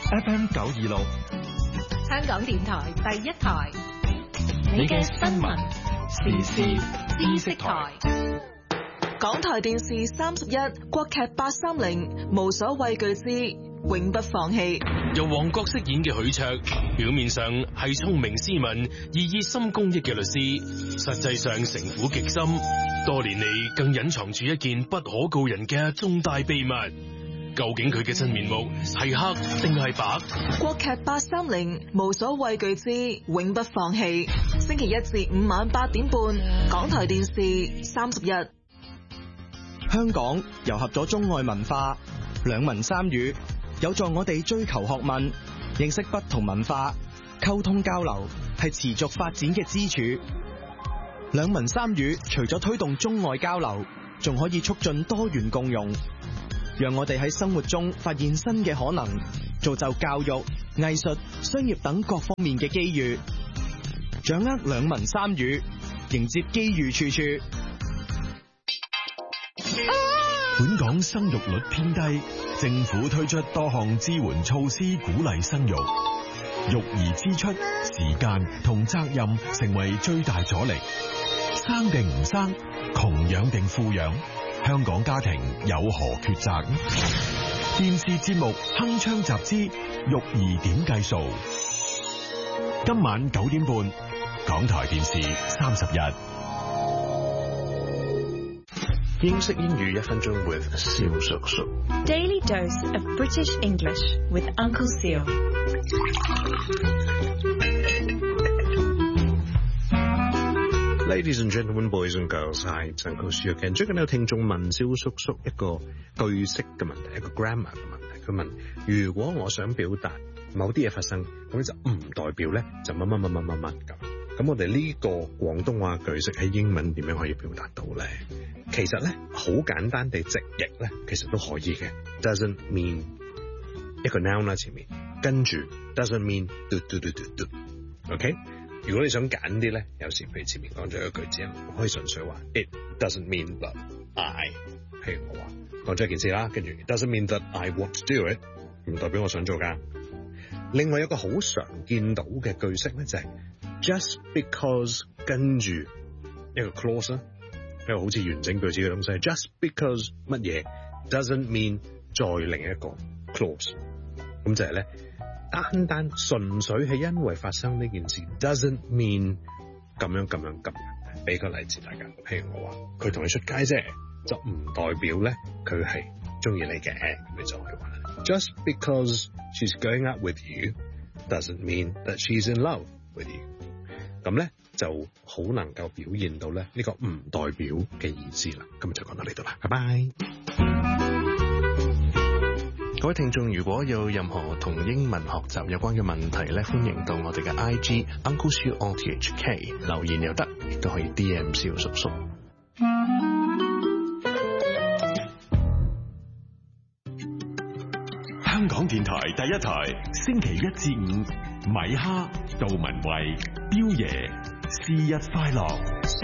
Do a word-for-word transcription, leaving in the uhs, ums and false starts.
F M 九二六， 香港電台第一台， 你嘅新聞時事知識台。 港台電視三十一，國劇八三零，無所畏懼之永不放棄。 由王國飾演嘅許卓，表面上係聰明斯文、而熱心公益嘅律師，實際上城府極深，多年嚟更隱藏住一件不可告人嘅重大秘密。究竟佢嘅真面目係黑定係白？ 國劇八三零，無所畏懼之永不放棄。星期一至五晚八點半，港台電視三十一。 香港糅合咗中外文化，兩文三語，有助我哋追求學問，認識不同文化，溝通交流係持續發展嘅支柱。兩文三語除咗推動中外交流，仲可以促進多元共融，讓我哋喺生活中發現新嘅可能，造就教育、藝術、商業等各方面嘅機遇。掌握兩文三語，迎接機遇處處。 本港生育率偏低，政府推出多項支援措施，鼓勵生育。育兒支出、時間同責任成為最大阻力。生定唔生，窮養定富養，香港家庭有何抉擇？電視節目《鏗鏘集之育兒點計數》，今晚九點半，港台電視三十一。 英式英語一分鐘 with 蕭叔叔。 Daily dose of British English with Uncle Seal。 Ladies and gentlemen, boys and girls, hi, it's Uncle Seal again。 最近有聽眾問蕭叔叔一個句式嘅問題，一個 grammar 嘅問題。佢問：如果我想表達某啲嘢發生，咁就唔代表咧就乜乜乜乜乜乜咁。咁我哋呢個廣東話句式喺英文點樣可以表達到咧？其實咧好簡單地直譯咧，其實都可以嘅。Doesn't mean 一個 noun 啦前面，跟住 doesn't mean do do do do do。OK， 如果你想揀啲咧，有時譬如前面講咗一個句子，我可以純粹話 It doesn't mean that I， 譬如我話講咗一件事啦，跟住 It doesn't mean that I want to do it， 唔代表我想做㗎。另外有個好常見到嘅句式咧，就係、是、just because 跟住一個 clause 啦，一個好似完整句子嘅東西。Just because 乜嘢 doesn't mean 再另一個 clause， 咁就係咧單單純粹係因為發生呢件事 doesn't mean 咁樣咁樣咁樣。俾個例子大家，譬如我話佢同你出街啫，就唔代表咧佢係中意你嘅，咁你就可以話 Just because she's going out with you doesn't mean that she's in love with you。咁咧就好能夠表現到咧呢個唔代表嘅意思啦。今日就講到呢度啦，拜拜。各位聽眾，如果有任何同英文學習有關嘅問題咧，歡迎到我哋嘅 I G Uncle Seal O T H K 留言又得，亦都可以 D M 蕭叔叔。 香港電台第一台，星期一至五，米哈、杜文慧、彪爺，生日快樂。